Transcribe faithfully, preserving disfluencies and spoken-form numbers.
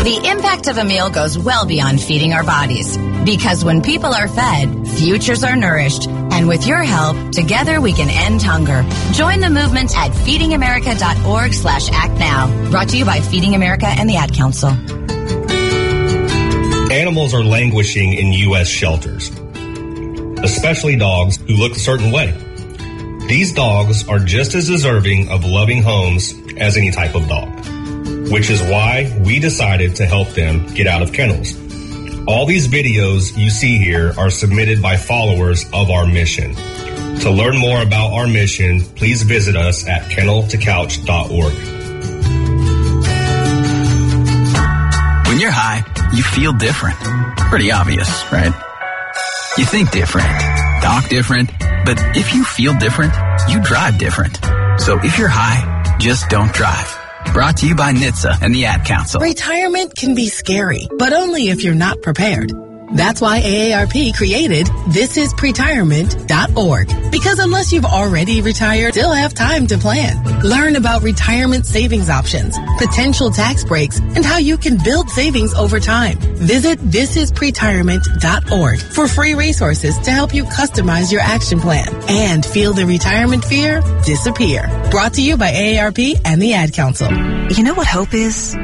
The impact of a meal goes well beyond feeding our bodies. Because when people are fed, futures are nourished. And with your help, together we can end hunger. Join the movement at feedingamerica.org slash act now. Brought to you by Feeding America and the Ad Council. Animals are languishing in U S shelters, especially dogs who look a certain way. These dogs are just as deserving of loving homes as any type of dog, which is why we decided to help them get out of kennels. All these videos you see here are submitted by followers of our mission. To learn more about our mission, please visit us at kennel to couch dot org. When you're high, you feel different. Pretty obvious, right? You think different, talk different, but if you feel different, you drive different. So if you're high, just don't drive. Brought to you by N H T S A and the Ad Council. Retirement can be scary, but only if you're not prepared. That's why A A R P created this is pretirement dot org. Because unless you've already retired, still have time to plan. Learn about retirement savings options, potential tax breaks, and how you can build savings over time. Visit this is pretirement dot org for free resources to help you customize your action plan and feel the retirement fear disappear. Brought to you by A A R P and the Ad Council. You know what hope is?